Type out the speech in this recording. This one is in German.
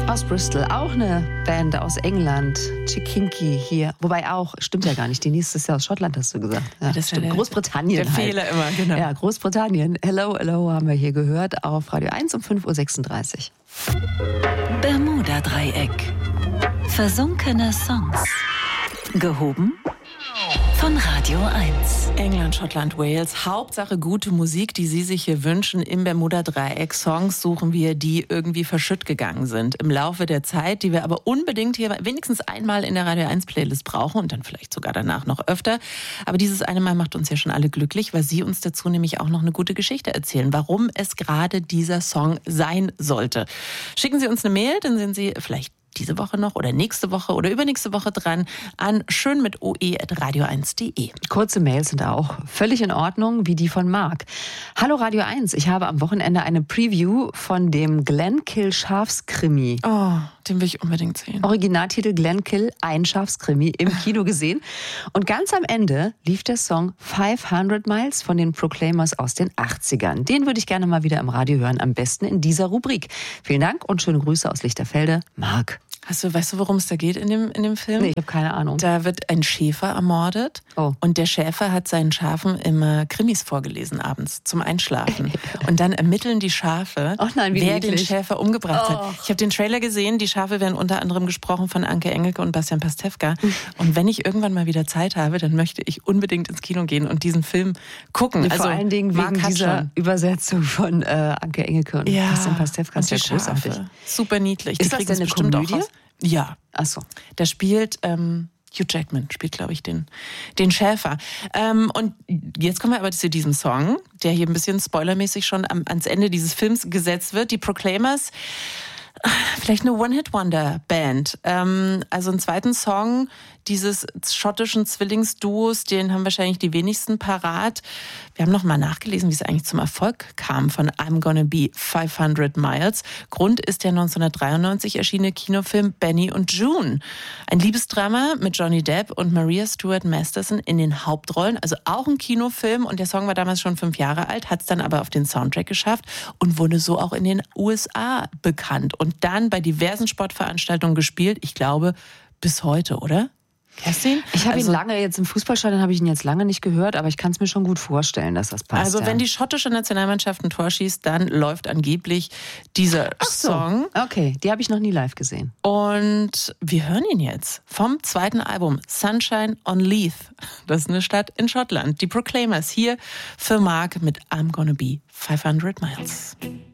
Aus Bristol, auch eine Band aus England, Chikinki hier. Wobei auch, stimmt ja gar nicht, die nächste ist ja aus Schottland, hast du gesagt. Ja, das stimmt, ist Großbritannien der Fehler immer, genau. Ja, Großbritannien. Hello, hello haben wir hier gehört auf Radio 1 um 5.36 Uhr. Bermuda-Dreieck. Versunkene Songs. Gehoben von Radio 1. England, Schottland, Wales. Hauptsache gute Musik, die Sie sich hier wünschen. Im Bermuda-Dreieck Songs suchen wir, die irgendwie verschütt gegangen sind im Laufe der Zeit, die wir aber unbedingt hier wenigstens einmal in der Radio 1 Playlist brauchen und dann vielleicht sogar danach noch öfter. Aber dieses eine Mal macht uns ja schon alle glücklich, weil Sie uns dazu nämlich auch noch eine gute Geschichte erzählen, warum es gerade dieser Song sein sollte. Schicken Sie uns eine Mail, dann sind Sie vielleicht diese Woche noch oder nächste Woche oder übernächste Woche dran an schönmitoe@radio1.de. Kurze Mails sind auch völlig in Ordnung, wie die von Marc. Hallo Radio 1, ich habe am Wochenende eine Preview von dem Glenkill Schafskrimi. Oh, den will ich unbedingt sehen. Originaltitel Glenkill, ein Schafskrimi, im Kino gesehen. Und ganz am Ende lief der Song 500 Miles von den Proclaimers aus den 80ern. Den würde ich gerne mal wieder im Radio hören, am besten in dieser Rubrik. Vielen Dank und schöne Grüße aus Lichterfelde, Marc. Weißt du, worum es da geht in dem Film? Nee, ich habe keine Ahnung. Da wird ein Schäfer ermordet und der Schäfer hat seinen Schafen immer Krimis vorgelesen abends zum Einschlafen. Und dann ermitteln die Schafe, wer den Schäfer umgebracht hat. Ich habe den Trailer gesehen, die Schafe werden unter anderem gesprochen von Anke Engelke und Bastian Pastewka. Und wenn ich irgendwann mal wieder Zeit habe, dann möchte ich unbedingt ins Kino gehen und diesen Film gucken. Vor allen Dingen wegen dieser Übersetzung von Anke Engelke und Bastian Pastewka. Und die Großartig. Super niedlich. Ist das denn eine Komödie? Ja. Ach so. Da spielt Hugh Jackman, glaube ich, den Schäfer. Und jetzt kommen wir aber zu diesem Song, der hier ein bisschen spoilermäßig schon ans Ende dieses Films gesetzt wird. Die Proclaimers, vielleicht eine One-Hit-Wonder-Band. Also einen zweiten Song dieses schottischen Zwillingsduos, den haben wahrscheinlich die wenigsten parat. Wir haben noch mal nachgelesen, wie es eigentlich zum Erfolg kam von I'm Gonna Be 500 Miles. Grund ist der 1993 erschienene Kinofilm Benny und June. Ein Liebesdrama mit Johnny Depp und Maria Stuart Masterson in den Hauptrollen. Also auch ein Kinofilm und der Song war damals schon 5 Jahre alt, hat es dann aber auf den Soundtrack geschafft und wurde so auch in den USA bekannt. Und dann bei diversen Sportveranstaltungen gespielt. Ich glaube, bis heute, oder? Kerstin? Ich habe ihn lange, jetzt im Fußballstadion habe ich ihn jetzt lange nicht gehört, aber ich kann es mir schon gut vorstellen, dass das passt. Also wenn die schottische Nationalmannschaft ein Tor schießt, dann läuft angeblich dieser Song. Okay, die habe ich noch nie live gesehen. Und wir hören ihn jetzt vom zweiten Album Sunshine on Leith. Das ist eine Stadt in Schottland. Die Proclaimers hier für Marc mit I'm Gonna Be 500 Miles.